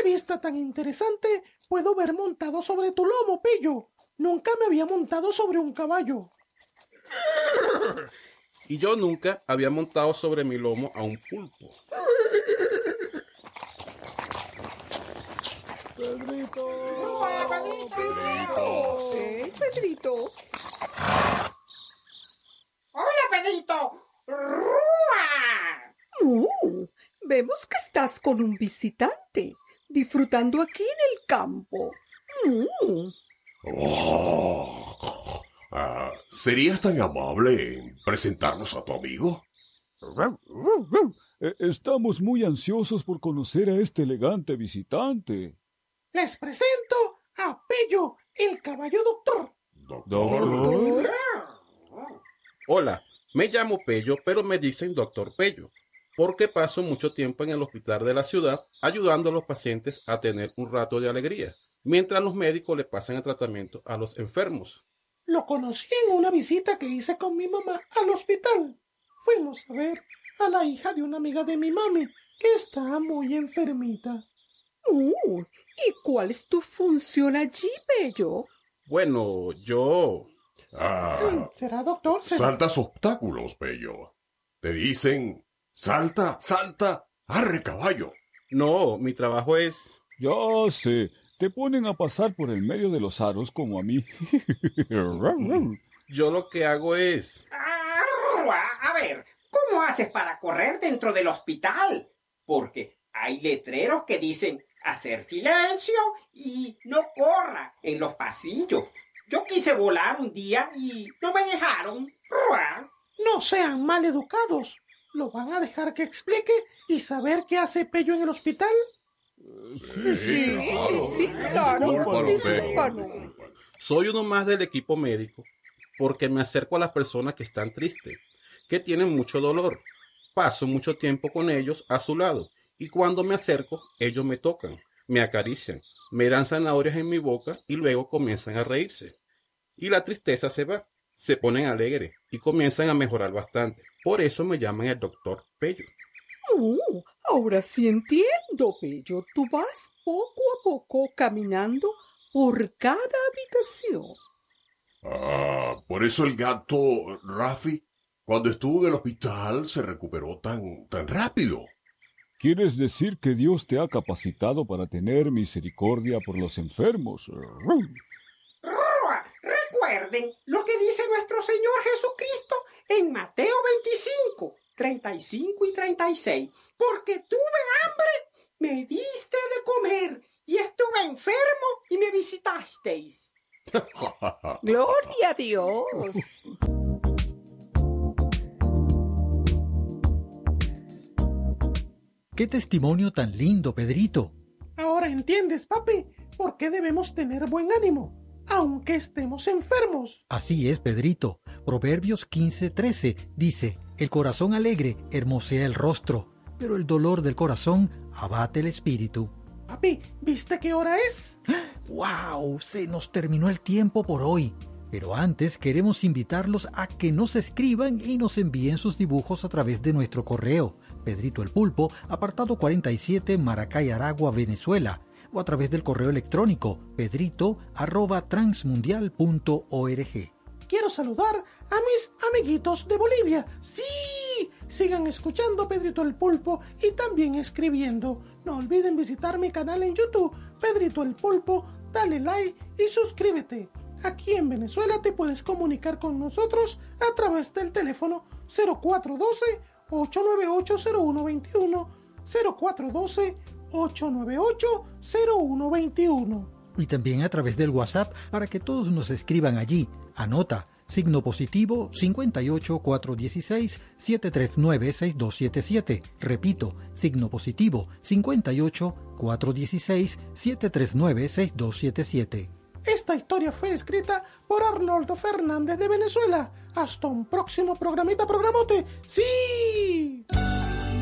vista tan interesante puedo ver montado sobre tu lomo, Pello! Nunca me había montado sobre un caballo. Y yo nunca había montado sobre mi lomo a un pulpo. ¡Pedrito! ¡Pedrito! ¡Hey, Pedrito! ¡Hola, Pedrito! Vemos que estás con un visitante, disfrutando aquí en el campo. ¿Serías tan amable en presentarnos a tu amigo? Estamos muy ansiosos por conocer a este elegante visitante. Les presento a Pello, el caballo doctor. ¿Doctor? Hola, me llamo Pello, pero me dicen Doctor Pello, porque paso mucho tiempo en el hospital de la ciudad ayudando a los pacientes a tener un rato de alegría, mientras los médicos le pasan el tratamiento a los enfermos. Lo conocí en una visita que hice con mi mamá al hospital. Fuimos a ver a la hija de una amiga de mi mami, que está muy enfermita. ¿Y cuál es tu función allí, Pello? Bueno, yo... ¿Será doctor? Saltas obstáculos, Pello. Te dicen, salta, salta, arre caballo. No, mi trabajo es... Ya sé, te ponen a pasar por el medio de los aros como a mí. Yo lo que hago es... A ver, ¿cómo haces para correr dentro del hospital? Porque hay letreros que dicen hacer silencio y no corra en los pasillos. Yo quise volar un día y no me dejaron. No sean mal educados. ¿Lo van a dejar que explique y saber qué hace Pello en el hospital? Sí, claro. Discúlpanos. Soy uno más del equipo médico, porque me acerco a las personas que están tristes, que tienen mucho dolor. Paso mucho tiempo con ellos a su lado, y cuando me acerco, ellos me tocan, me acarician, me dan zanahorias en mi boca y luego comienzan a reírse. Y la tristeza se va, se ponen alegres y comienzan a mejorar bastante. Por eso me llaman el doctor Pello. Ahora sí entiendo, Pello. Tú vas poco a poco caminando por cada habitación. Por eso el gato Rafi, cuando estuvo en el hospital, se recuperó tan rápido. ¿Quieres decir que Dios te ha capacitado para tener misericordia por los enfermos? Recuerden lo que dice nuestro Señor Jesucristo en Mateo 25, 35 y 36. Porque tuve hambre, me diste de comer, y estuve enfermo y me visitasteis. ¡Gloria a Dios! ¡Qué testimonio tan lindo, Pedrito! Ahora entiendes, papi, por qué debemos tener buen ánimo, aunque estemos enfermos. Así es, Pedrito. Proverbios 15:13 dice: el corazón alegre hermosea el rostro, pero el dolor del corazón abate el espíritu. Papi, ¿viste qué hora es? ¡Wow! Se nos terminó el tiempo por hoy. Pero antes queremos invitarlos a que nos escriban y nos envíen sus dibujos a través de nuestro correo Pedrito el Pulpo, apartado 47, Maracay, Aragua, Venezuela, o a través del correo electrónico pedrito@transmundial.org. Quiero saludar a mis amiguitos de Bolivia. ¡Sí! Sigan escuchando Pedrito el Pulpo y también escribiendo. No olviden visitar mi canal en YouTube, Pedrito el Pulpo. Dale like y suscríbete. Aquí en Venezuela te puedes comunicar con nosotros a través del teléfono 0412-898-0121, 0412-898-0121. Y también a través del WhatsApp para que todos nos escriban allí. Anota, signo positivo 58-416-739-6277. Repito, signo positivo 58-416-739-6277. Esta historia fue escrita por Arnoldo Fernández de Venezuela. Hasta un próximo programita, programote. ¡Sí!